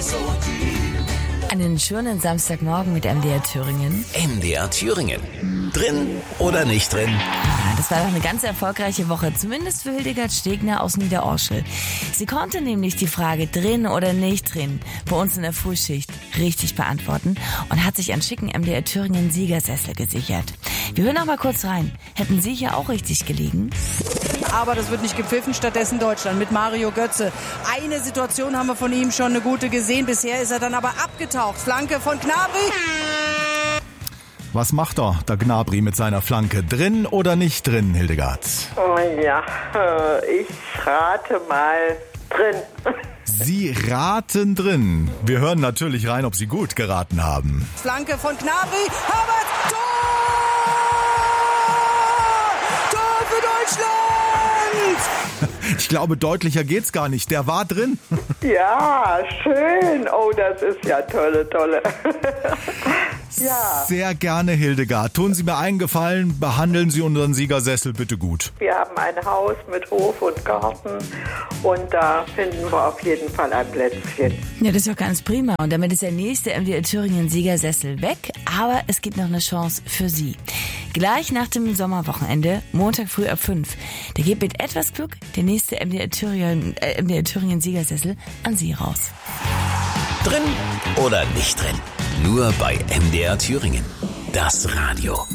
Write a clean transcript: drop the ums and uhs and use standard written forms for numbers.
Einen schönen Samstagmorgen mit MDR Thüringen. MDR Thüringen. Drin oder nicht drin? Ja, das war doch eine ganz erfolgreiche Woche, zumindest für Hildegard Stegner aus Niederorschel. Sie konnte nämlich die Frage drin oder nicht drin bei uns in der Frühschicht richtig beantworten und hat sich einen schicken MDR Thüringen Siegersessel gesichert. Wir hören noch mal kurz rein. Hätten Sie hier auch richtig gelegen? Aber das wird nicht gepfiffen, stattdessen Deutschland mit Mario Götze. Eine Situation haben wir von ihm schon eine gute gesehen. Bisher ist er dann aber abgetaucht. Flanke von Gnabry. Was macht der Gnabry mit seiner Flanke? Drin oder nicht drin, Hildegard? Oh ja, ich rate mal drin. Sie raten drin. Wir hören natürlich rein, ob Sie gut geraten haben. Flanke von Gnabry. Havertz. Tor! Tor für Deutschland! Ich glaube, deutlicher geht's gar nicht. Der war drin. Ja, schön. Oh, das ist ja tolle. Ja. Sehr gerne, Hildegard. Tun Sie mir einen Gefallen, behandeln Sie unseren Siegersessel bitte gut. Wir haben ein Haus mit Hof und Garten und da finden wir auf jeden Fall ein Plätzchen. Ja, das ist doch ganz prima. Und damit ist der nächste MDR Thüringen Siegersessel weg. Aber es gibt noch eine Chance für Sie. Gleich nach dem Sommerwochenende, Montag früh ab 5. Da geht mit etwas Glück der nächste MDR Thüringen Siegersessel an Sie raus. Drin oder nicht drin? Nur bei MDR Thüringen. Das Radio.